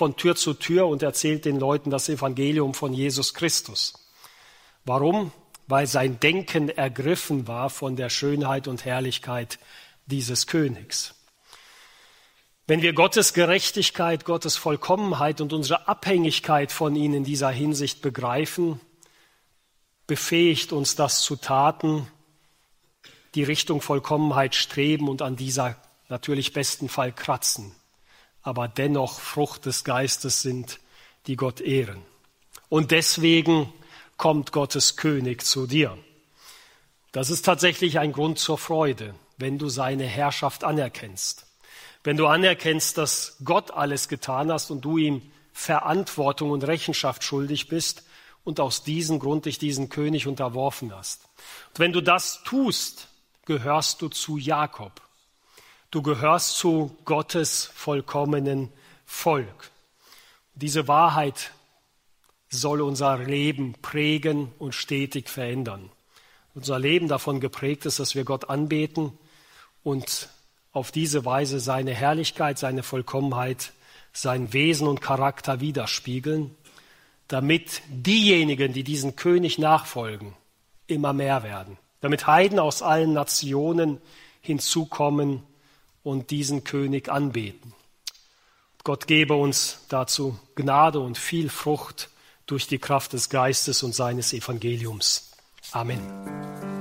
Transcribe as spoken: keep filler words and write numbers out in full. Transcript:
von Tür zu Tür und erzählt den Leuten das Evangelium von Jesus Christus. Warum? Weil sein Denken ergriffen war von der Schönheit und Herrlichkeit dieses Königs. Wenn wir Gottes Gerechtigkeit, Gottes Vollkommenheit und unsere Abhängigkeit von ihm in dieser Hinsicht begreifen, befähigt uns das zu Taten, die Richtung Vollkommenheit streben und an dieser natürlich besten Fall kratzen, aber dennoch Frucht des Geistes sind, die Gott ehren. Und deswegen kommt Gottes König zu dir. Das ist tatsächlich ein Grund zur Freude, wenn du seine Herrschaft anerkennst. Wenn du anerkennst, dass Gott alles getan hast und du ihm Verantwortung und Rechenschaft schuldig bist und aus diesem Grund dich diesen König unterworfen hast. Und wenn du das tust, gehörst du zu Jakob. Du gehörst zu Gottes vollkommenen Volk. Diese Wahrheit soll unser Leben prägen und stetig verändern. Unser Leben davon geprägt ist, dass wir Gott anbeten und auf diese Weise seine Herrlichkeit, seine Vollkommenheit, sein Wesen und Charakter widerspiegeln, damit diejenigen, die diesen König nachfolgen, immer mehr werden. Damit Heiden aus allen Nationen hinzukommen und diesen König anbeten. Gott gebe uns dazu Gnade und viel Frucht durch die Kraft des Geistes und seines Evangeliums. Amen.